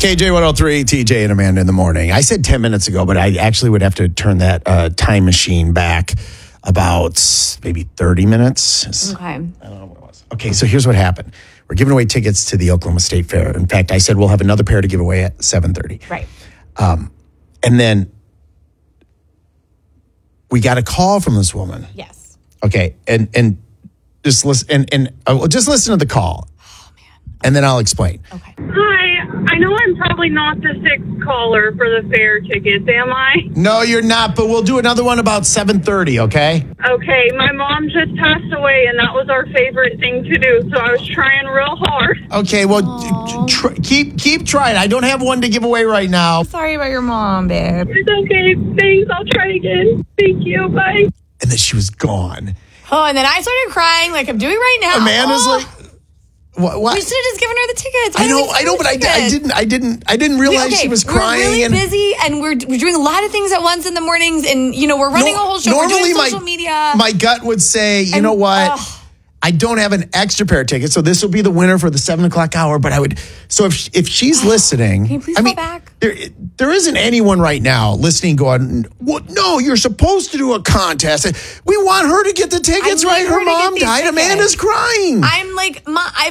KJ 103, TJ and Amanda in the morning. I said 10 minutes ago, but I actually would have to turn that time machine back about maybe 30 minutes. Okay. I don't know what it was. Okay, so here's what happened. We're giving away tickets to the Oklahoma State Fair. In fact, I said we'll have another pair to give away at 7:30. Right. And then we got a call from this woman. Yes. Okay, and just listen just listen to the call. Oh man. And then I'll explain. Okay. Hi, I know I'm probably not the sixth caller for the fair tickets, am I? No, you're not, but we'll do another one about 7:30, okay? Okay, my mom just passed away, and that was our favorite thing to do, so I was trying real hard. Okay, well, keep trying. I don't have one to give away right now. Sorry about your mom, babe. It's okay, thanks, I'll try again. Thank you, bye. And then she was gone. Oh, and then I started crying like I'm doing right now. Amanda's oh. like, what? We should have just given her the tickets. I know, but I didn't realize she was crying. We're really and busy, and we're doing a lot of things at once in the mornings, and we're running a whole show. We're doing social media. My gut would say, you know what? I don't have an extra pair of tickets, so this will be the winner for the 7:00 hour. But I would, so if she's listening, can you please call back? There isn't anyone right now listening going, well, no, you're supposed to do a contest. We want her to get the tickets, right? Her mom died. Amanda's crying. I'm like,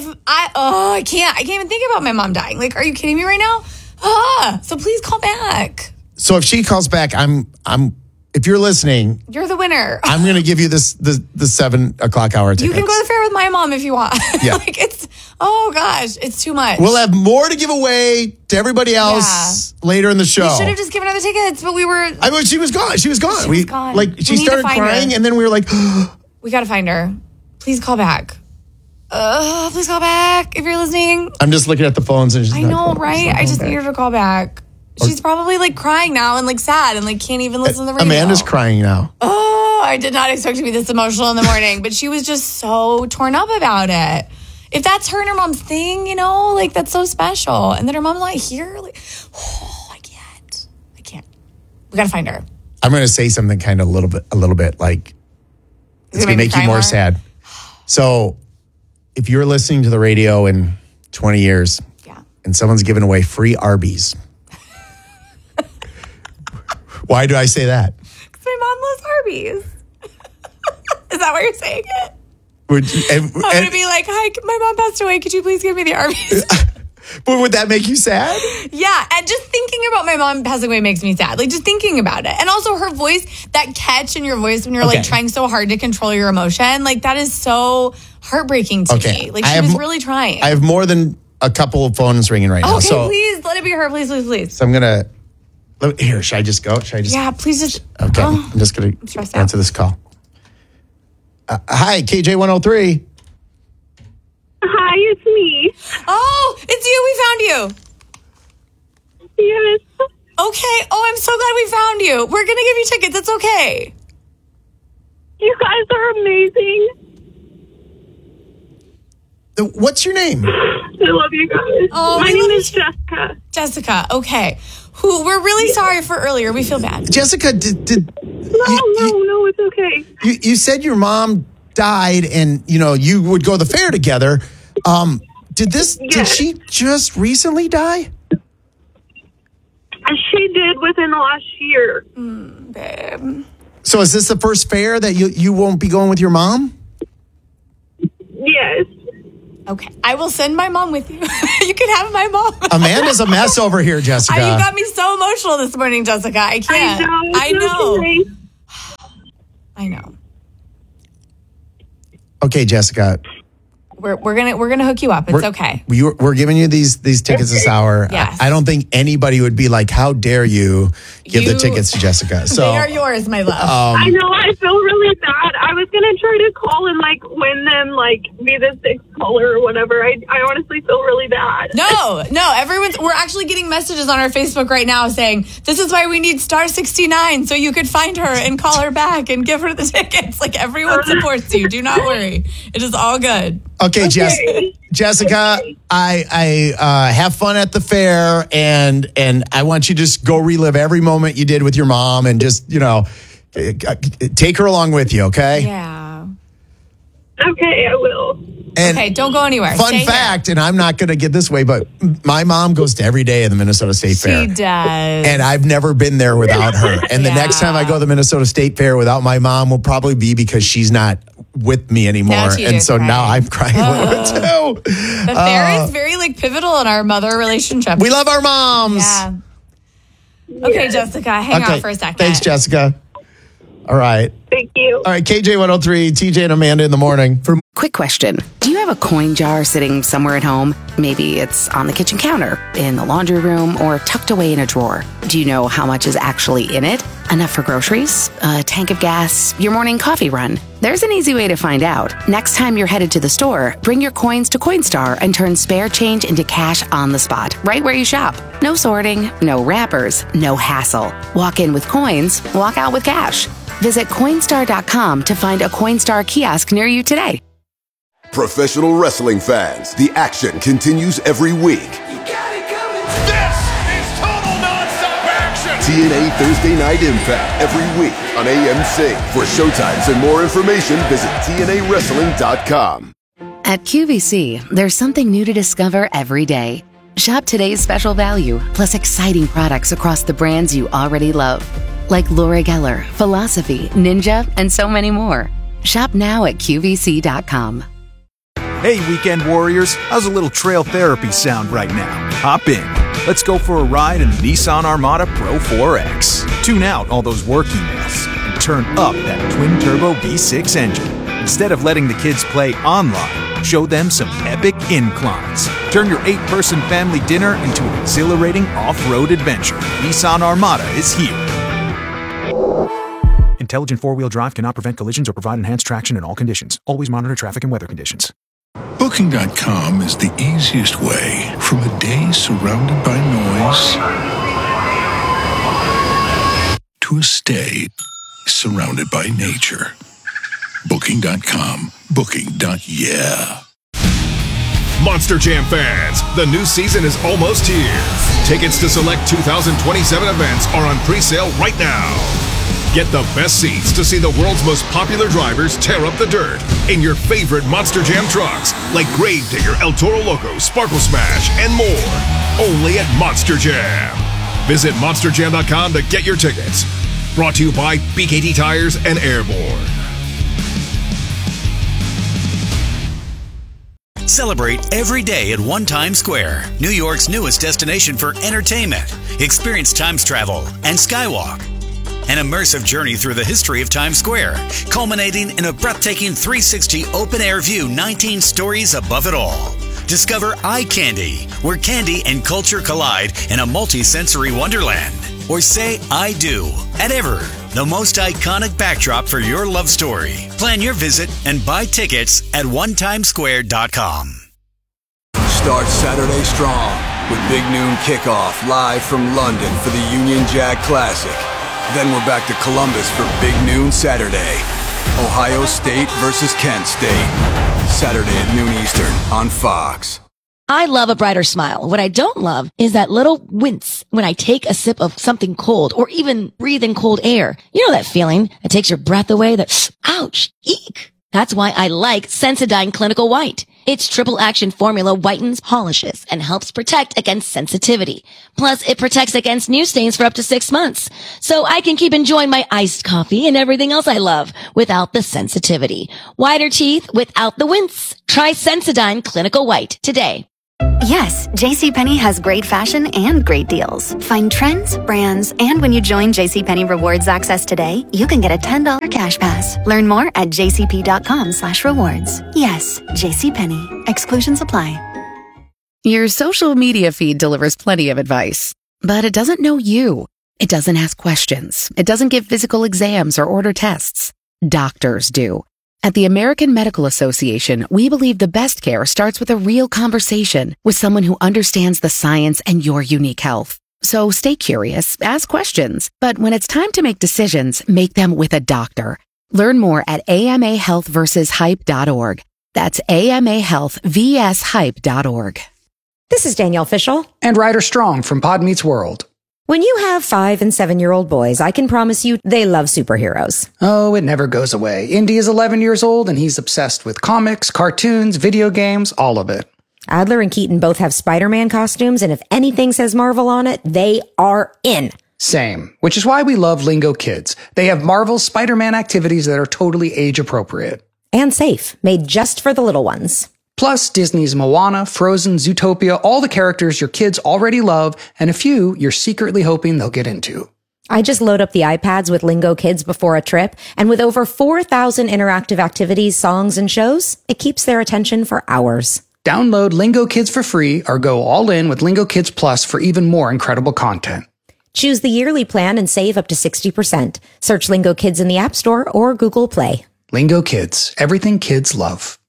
I can't even think about my mom dying. Like, are you kidding me right now? So please call back. So if she calls back, if you're listening, you're the winner. I'm going to give you the 7:00 hour tickets. You can go to the fair with my mom if you want. Yeah. Oh gosh, it's too much. We'll have more to give away to everybody else later in the show. We should have just given her the tickets, but we were. I mean, she was gone. She was gone. She was gone. She started crying, and then we were like, we got to find her. Please call back. Please call back if you're listening. I'm just looking at the phones and I know, right? I just need her to call back. She's probably like crying now and like sad and like can't even listen to the radio. Amanda's crying now. Oh, I did not expect to be this emotional in the morning, but she was just so torn up about it. If that's her and her mom's thing, like that's so special. And then her mom's not here. Like, I can't. We got to find her. I'm going to say something kind of a little bit like it's going to make you more sad. So if you're listening to the radio in 20 years and someone's giving away free Arby's, why do I say that? Because my mom loves Arby's. Is that why you're saying it? I'm going to be like, hi, my mom passed away. Could you please give me the Arby's? But would that make you sad? Yeah. And just thinking about my mom passing away makes me sad. Like, just thinking about it. And also her voice, that catch in your voice when you're like trying so hard to control your emotion, like that is so heartbreaking to me. Like, she was really trying. I have more than a couple of phones ringing right now. Okay, so please let it be her. Please. So I'm going to... Here, should I just go? Yeah, please just... Okay, I'm just going to answer this call. Hi, KJ 103. Hi, it's me. Oh, it's you. We found you. Yes. Okay. Oh, I'm so glad we found you. We're going to give you tickets. It's okay. You guys are amazing. What's your name? I love you guys. Oh, my name is Jessica. Jessica, okay. We're really sorry for earlier. We feel bad. Jessica, No, it's okay. You said your mom died and, you would go to the fair together. Did she just recently die? She did within the last year. Babe. So is this the first fair that you won't be going with your mom? Yes. Okay. I will send my mom with you. You can have my mom. Amanda's a mess over here, Jessica. You got me so emotional this morning, Jessica. I can't. I know. I know. Okay, Jessica. We're gonna hook you up. It's okay. We're giving you these tickets this hour. Yes. I don't think anybody would be like, "How dare you give the tickets to Jessica?" So they are yours, my love. I know. I feel really bad. I was gonna try to call and win them, be the sixth caller or whatever. I honestly feel really bad. No. We're actually getting messages on our Facebook right now saying this is why we need star 69 so you could find her and call her back and give her the tickets. Like everyone supports you. Do not worry. It is all good. Okay, Jessica, I have fun at the fair, and I want you to just go relive every moment you did with your mom, and just take her along with you. Okay? Yeah. Okay, I will. And okay, don't go anywhere. Fun fact, and I'm not going to get this way, but my mom goes to every day of the Minnesota State Fair. She does. And I've never been there without her. And the next time I go to the Minnesota State Fair without my mom will probably be because she's not with me anymore. And so now I'm crying a little bit too. The fair is very pivotal in our mother relationship. We love our moms. Yeah. Okay, Jessica, hang on for a second. Thanks, Jessica. All right. Thank you. All right, KJ103, TJ and Amanda in the morning. Quick question. Do you have a coin jar sitting somewhere at home? Maybe it's on the kitchen counter, in the laundry room, or tucked away in a drawer. Do you know how much is actually in it? Enough for groceries, a tank of gas, your morning coffee run? There's an easy way to find out. Next time you're headed to the store, bring your coins to Coinstar and turn spare change into cash on the spot, right where you shop. No sorting, no wrappers, no hassle. Walk in with coins, walk out with cash. Visit Coinstar.com to find a Coinstar kiosk near you today. Professional wrestling fans, the action continues every week. This is total nonstop action! TNA Thursday Night Impact every week on AMC. For showtimes and more information, visit TNAWrestling.com. At QVC, there's something new to discover every day. Shop today's special value, plus exciting products across the brands you already love. Like Laura Geller, Philosophy, Ninja, and so many more. Shop now at QVC.com. Hey, weekend warriors, how's a little trail therapy sound right now? Hop in. Let's go for a ride in the Nissan Armada Pro 4X. Tune out all those work emails and turn up that twin-turbo V6 engine. Instead of letting the kids play online, show them some epic inclines. Turn your 8-person family dinner into an exhilarating off-road adventure. Nissan Armada is here. Intelligent four-wheel drive cannot prevent collisions or provide enhanced traction in all conditions. Always monitor traffic and weather conditions. Booking.com is the easiest way from a day surrounded by noise to a stay surrounded by nature. Booking.com. Booking.yeah. Monster Jam fans, the new season is almost here. Tickets to select 2027 events are on pre-sale right now. Get the best seats to see the world's most popular drivers tear up the dirt in your favorite Monster Jam trucks like Gravedigger, El Toro Loco, Sparkle Smash, and more. Only at Monster Jam. Visit monsterjam.com to get your tickets. Brought to you by BKT Tires and Airborne. Celebrate every day at One Times Square, New York's newest destination for entertainment. Experience Times travel and Skywalk. An immersive journey through the history of Times Square, culminating in a breathtaking 360 open-air view 19 stories above it all. Discover Eye Candy, where candy and culture collide in a multi-sensory wonderland. Or say I do at Ever, the most iconic backdrop for your love story. Plan your visit and buy tickets at onetimesquare.com. Start Saturday strong with Big Noon Kickoff live from London for the Union Jack Classic. Then we're back to Columbus for Big Noon Saturday. Ohio State versus Kent State. Saturday at noon Eastern on Fox. I love a brighter smile. What I don't love is that little wince when I take a sip of something cold or even breathe in cold air. You know that feeling that takes your breath away, that ouch, eek. That's why I like Sensodyne Clinical White. Its triple action formula whitens, polishes, and helps protect against sensitivity. Plus, it protects against new stains for up to 6 months. So I can keep enjoying my iced coffee and everything else I love without the sensitivity. Whiter teeth without the wince. Try Sensodyne Clinical White today. Yes, JCPenney has great fashion and great deals. Find trends, brands, and when you join JCPenney Rewards Access today, you can get a $10 cash pass. Learn more at jcp.com/rewards. Yes, JCPenney. Exclusions apply. Your social media feed delivers plenty of advice, but it doesn't know you. It doesn't ask questions. It doesn't give physical exams or order tests. Doctors do. At the American Medical Association, we believe the best care starts with a real conversation with someone who understands the science and your unique health. So stay curious, ask questions, but when it's time to make decisions, make them with a doctor. Learn more at amahealthversushype.org. That's amahealthvshype.org. This is Danielle Fishel and Ryder Strong from Pod Meets World. When you have 5 and 7-year-old boys, I can promise you they love superheroes. Oh, it never goes away. Indy is 11 years old and he's obsessed with comics, cartoons, video games, all of it. Adler and Keaton both have Spider-Man costumes, and if anything says Marvel on it, they are in. Same, which is why we love Lingo Kids. They have Marvel's Spider-Man activities that are totally age-appropriate. And safe, made just for the little ones. Plus, Disney's Moana, Frozen, Zootopia, all the characters your kids already love, and a few you're secretly hoping they'll get into. I just load up the iPads with Lingo Kids before a trip, and with over 4,000 interactive activities, songs, and shows, it keeps their attention for hours. Download Lingo Kids for free or go all in with Lingo Kids Plus for even more incredible content. Choose the yearly plan and save up to 60%. Search Lingo Kids in the App Store or Google Play. Lingo Kids, everything kids love.